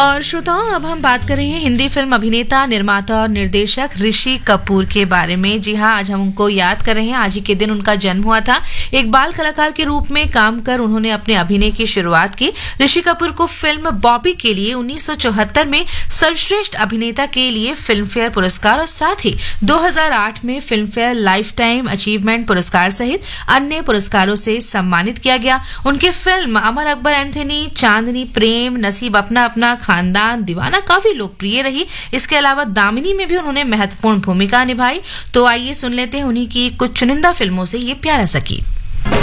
और श्रोताओं, अब हम बात कर रहे हैं हिंदी फिल्म अभिनेता, निर्माता और निर्देशक ऋषि कपूर के बारे में। जी हाँ, आज हम उनको याद कर रहे हैं। आज ही के दिन उनका जन्म हुआ था। एक बाल कलाकार के रूप में काम कर उन्होंने अपने अभिनय की शुरुआत की। ऋषि कपूर को फिल्म बॉबी के लिए 1974 में सर्वश्रेष्ठ अभिनेता के लिए फिल्म फेयर पुरस्कार और साथ ही 2008 में film fair life time achievement पुरस्कार सहित अन्य पुरस्कारों से सम्मानित किया गया। उनकी फिल्म अमर अकबर एंथनी, चांदनी, प्रेम, नसीब अपना अपना, खानदान, दीवाना काफी लोकप्रिय रही। इसके अलावा दामिनी में भी उन्होंने महत्वपूर्ण भूमिका निभाई। तो आइए सुन लेते हैं उन्हीं की कुछ चुनिंदा फिल्मों से ये प्यारा सा गीत।